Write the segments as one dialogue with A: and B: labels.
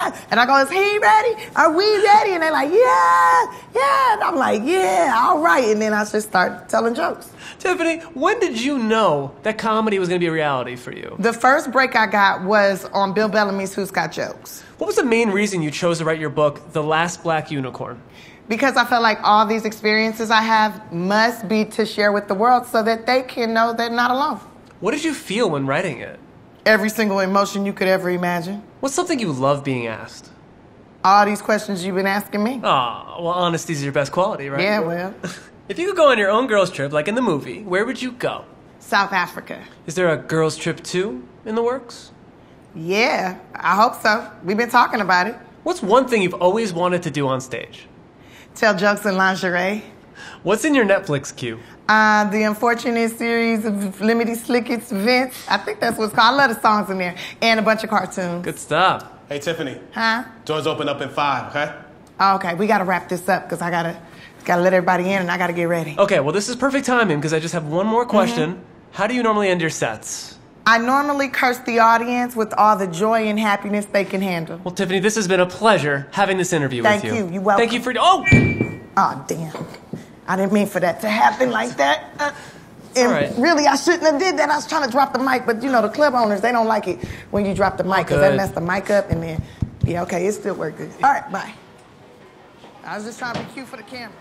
A: And I go, is he ready? Are we ready? And they're like, yeah. And I'm like, yeah, all right. And then I just start telling jokes.
B: Tiffany, when did you know that comedy was going to be a reality for you?
A: The first break I got was on Bill Bellamy's Who's Got Jokes.
B: What was the main reason you chose to write your book, The Last Black Unicorn?
A: Because I felt like all these experiences I have must be to share with the world so that they can know they're not alone.
B: What did you feel when writing it?
A: Every single emotion you could ever imagine.
B: What's something you love being asked?
A: All these questions you've been asking me.
B: Aw, well, honesty's your best quality, right?
A: Yeah, well.
B: If you could go on your own girls' trip, like in the movie, where would you go?
A: South Africa.
B: Is there a girls' trip 2 in the works?
A: Yeah, I hope so. We've been talking about it.
B: What's one thing you've always wanted to do on stage?
A: Tell jokes in lingerie.
B: What's in your Netflix queue?
A: The Unfortunate Series of Limited Slickets Events. I think that's what's called. I love the songs in there. And a bunch of cartoons.
B: Good stuff.
C: Hey, Tiffany.
A: Huh?
C: Doors open up in 5, okay?
A: Oh, okay, we gotta wrap this up because I gotta let everybody in and I gotta get ready.
B: Okay, well, this is perfect timing because I just have one more question. How do you normally end your sets?
A: I normally curse the audience with all the joy and happiness they can handle.
B: Well, Tiffany, this has been a pleasure having this interview with you.
A: Thank you. You're welcome.
B: Thank you for... Oh!
A: Oh, damn. I didn't mean for that to happen like that. And
B: all right.
A: Really, I shouldn't have did that. I was trying to drop the mic, but you know, the club owners, they don't like it when you drop the mic because that messed the mic up and then, yeah, okay, it still worked good. All right, bye. I was just trying to be cute for the camera.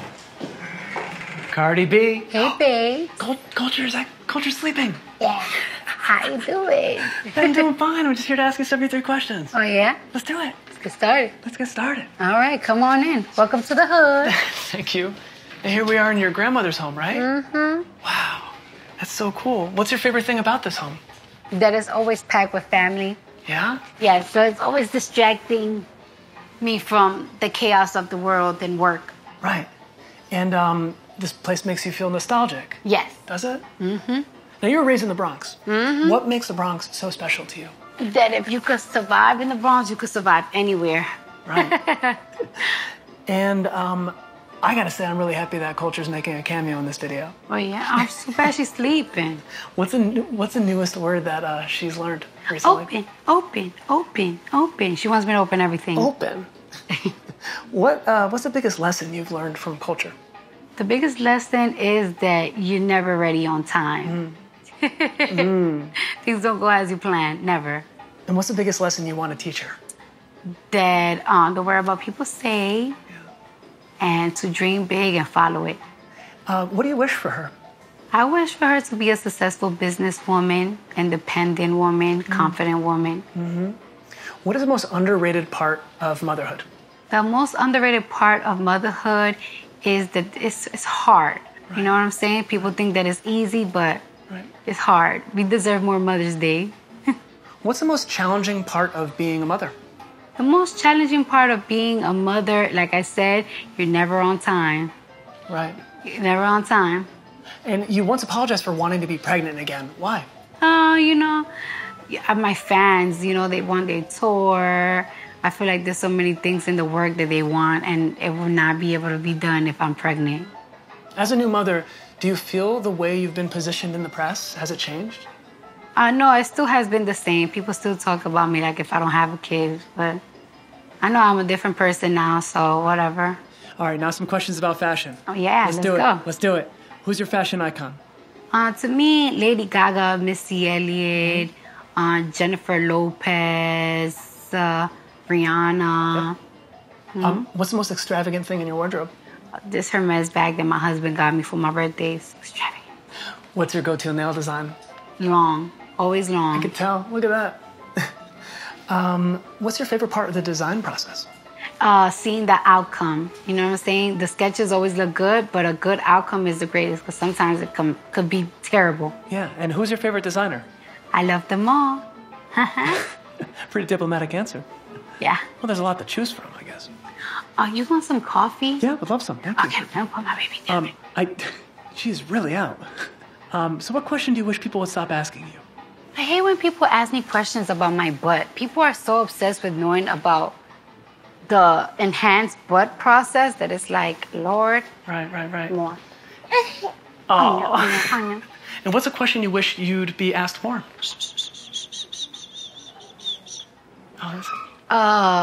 D: Cardi B.
E: Hey, babe.
D: Culture's sleeping.
E: Yeah. How you doing?
D: I'm doing fine. I'm just here to ask you 73 questions.
E: Oh, yeah?
D: Let's do it.
E: Let's get started.
D: Let's get started.
E: All right, come on in. Welcome to the hood.
D: Thank you. And here we are in your grandmother's home, right?
E: Mm-hmm.
D: Wow. That's so cool. What's your favorite thing about this home?
E: That is always packed with family.
D: Yeah?
E: Yeah, so it's always distracting me from the chaos of the world and work.
D: Right. And this place makes you feel nostalgic.
E: Yes.
D: Does it?
E: Mm-hmm.
D: Now, you were raised in the Bronx.
E: Mm-hmm.
D: What makes the Bronx so special to you?
E: That if you could survive in the Bronx, you could survive anywhere.
D: Right. And I gotta say, I'm really happy that Culture's making a cameo in this video.
E: Oh, yeah? I'm so glad she's sleeping.
D: What's the newest word that she's learned recently?
E: Open. She wants me to open everything.
D: Open. What's the biggest lesson you've learned from Culture?
E: The biggest lesson is that you're never ready on time. Things don't go as you planned, never.
D: And what's the biggest lesson you want to teach her?
E: That don't worry about what people say and to dream big and follow it.
D: What do you wish for her?
E: I wish for her to be a successful businesswoman, independent woman, confident woman.
D: Mm-hmm. What is the most underrated part of motherhood?
E: The most underrated part of motherhood is that it's hard. Right. You know what I'm saying? People think that it's easy, but it's hard. We deserve more Mother's Day.
D: What's the most challenging part of being a mother?
E: The most challenging part of being a mother, like I said, you're never on time.
D: Right.
E: You're never on time.
D: And you once apologized for wanting to be pregnant again. Why?
E: You know, my fans, you know, they want their tour. I feel like there's so many things in the work that they want, and it will not be able to be done if I'm pregnant.
D: As a new mother, do you feel the way you've been positioned in the press? Has it changed?
E: No, it still has been the same. People still talk about me like if I don't have a kid, but I know I'm a different person now, so whatever.
D: All right, now some questions about fashion.
E: Oh, yeah, let's go.
D: Let's do it. Who's your fashion icon?
E: To me, Lady Gaga, Missy Elliott, Jennifer Lopez, Rihanna.
D: Yep. What's the most extravagant thing in your wardrobe?
E: This Hermes bag that my husband got me for my birthdays. Extravagant.
D: What's your go-to nail design?
E: Long. Always long.
D: I could tell. Look at that. What's your favorite part of the design process?
E: Seeing the outcome. You know what I'm saying? The sketches always look good, but a good outcome is the greatest because sometimes it could be terrible.
D: Yeah, and who's your favorite designer?
E: I love them all.
D: Pretty diplomatic answer.
E: Yeah.
D: Well, there's a lot to choose from, I guess.
E: You want some coffee?
D: Yeah, I'd love some. Thank you.
E: Okay, I'll put my baby down.
D: She's really out. So what question do you wish people would stop asking you?
E: I hate when people ask me questions about my butt. People are so obsessed with knowing about the enhanced butt process that it's like, Lord.
D: Right.
E: More.
D: Oh. And what's a question you wish you'd be asked more? Oh,